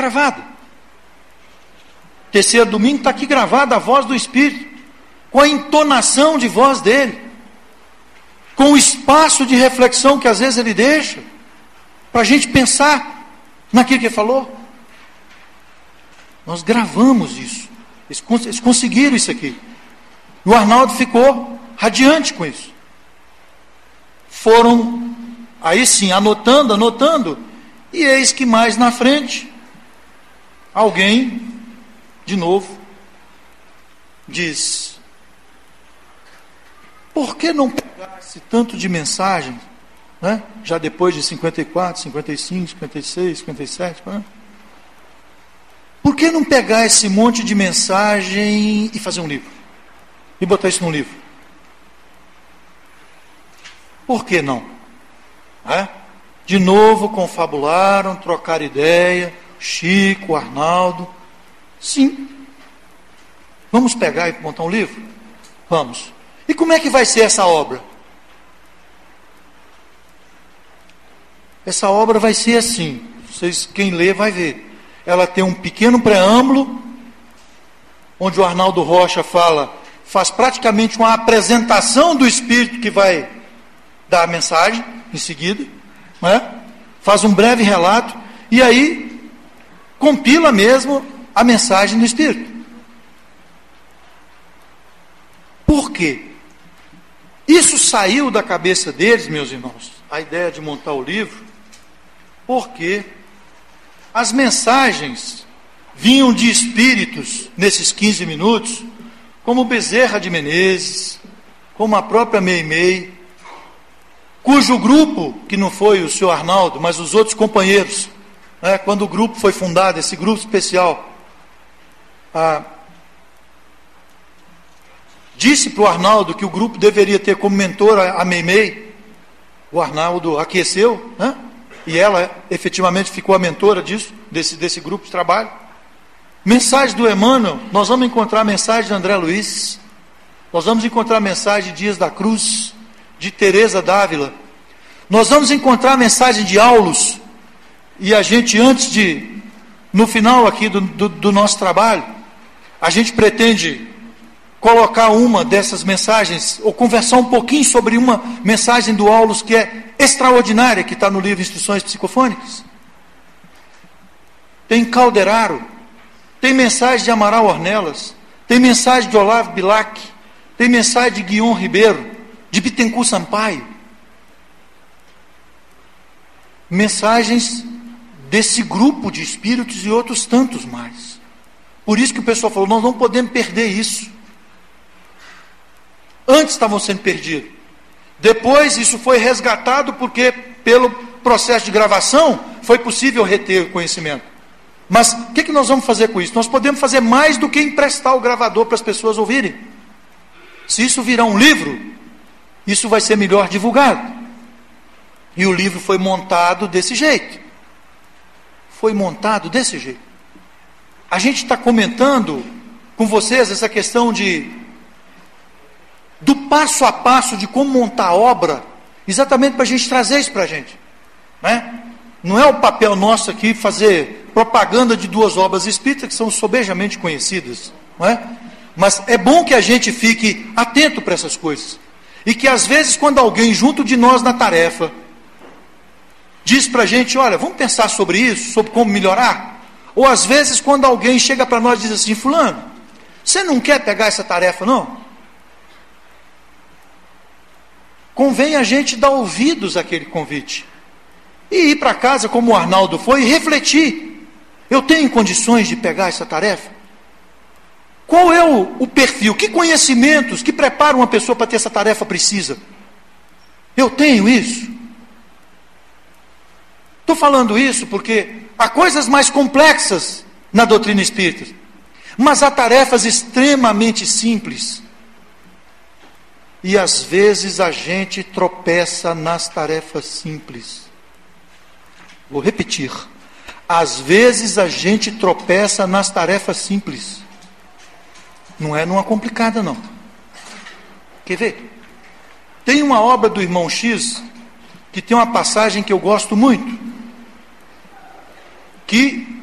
gravado. Terceiro domingo está aqui gravada a voz do Espírito, com a entonação de voz dele, com o espaço de reflexão que às vezes ele deixa, para a gente pensar naquilo que ele falou. Nós gravamos isso. Eles conseguiram isso aqui. E o Arnaldo ficou radiante com isso. Foram, aí sim, anotando, e eis que mais na frente, alguém, de novo, diz: por que não pegar esse tanto de mensagens, né? Já depois de 54, 55, 56, 57, né? Por que não pegar esse monte de mensagem e fazer um livro? E botar isso num livro? Por que não? É? De novo confabularam, trocaram ideia, Chico, Arnaldo. Sim. Vamos pegar e montar um livro? Vamos. E como é que vai ser essa obra? Essa obra vai ser assim. Vocês, quem lê vai ver. Ela tem um pequeno preâmbulo, onde o Arnaldo Rocha faz praticamente uma apresentação do Espírito que vai dar a mensagem em seguida, né? Faz um breve relato, e aí compila mesmo a mensagem do Espírito. Por quê? Isso saiu da cabeça deles, meus irmãos, a ideia de montar o livro, porque as mensagens vinham de espíritos nesses 15 minutos, como Bezerra de Menezes, como a própria Meimei, cujo grupo, que não foi o senhor Arnaldo, mas os outros companheiros, né, quando o grupo foi fundado, esse grupo especial, disse para o Arnaldo que o grupo deveria ter como mentora a Meimei. O Arnaldo aqueceu, né? E ela efetivamente ficou a mentora desse grupo de trabalho. Mensagem do Emmanuel, nós vamos encontrar a mensagem de André Luiz, nós vamos encontrar a mensagem de Dias da Cruz, de Teresa d'Ávila, nós vamos encontrar a mensagem de Aulus, e a gente, no final aqui do nosso trabalho, a gente pretende colocar uma dessas mensagens, ou conversar um pouquinho sobre uma mensagem do Aulus que é extraordinária, que está no livro Instruções Psicofônicas. Tem Calderaro, tem mensagem de Amaral Ornelas, tem mensagem de Olavo Bilac, tem mensagem de Guion Ribeiro, de Bittencourt Sampaio. Mensagens desse grupo de espíritos e outros tantos mais. Por isso que o pessoal falou, nós não podemos perder isso. Antes estavam sendo perdidos. Depois isso foi resgatado porque pelo processo de gravação foi possível reter o conhecimento. Mas o que nós vamos fazer com isso? Nós podemos fazer mais do que emprestar o gravador para as pessoas ouvirem. Se isso virar um livro, isso vai ser melhor divulgado. E o livro foi montado desse jeito. Foi montado desse jeito. A gente está comentando com vocês essa questão do passo a passo de como montar a obra, exatamente para a gente trazer isso para a gente, né? Não é o papel nosso aqui fazer propaganda de duas obras espíritas que são sobejamente conhecidas, não é? Mas é bom que a gente fique atento para essas coisas, e que às vezes quando alguém junto de nós na tarefa diz para a gente, olha, vamos pensar sobre isso, sobre como melhorar, ou às vezes quando alguém chega para nós e diz assim, fulano, você não quer pegar essa tarefa não? Convém a gente dar ouvidos àquele convite. E ir para casa, como o Arnaldo foi, e refletir. Eu tenho condições de pegar essa tarefa? Qual é o perfil? Que conhecimentos, que preparo uma pessoa para ter essa tarefa precisa? Eu tenho isso? Estou falando isso porque há coisas mais complexas na doutrina espírita, mas há tarefas extremamente simples. E às vezes a gente tropeça nas tarefas simples. Vou repetir. Às vezes a gente tropeça nas tarefas simples. Não é numa complicada, não. Quer ver? Tem uma obra do irmão X, que tem uma passagem que eu gosto muito, que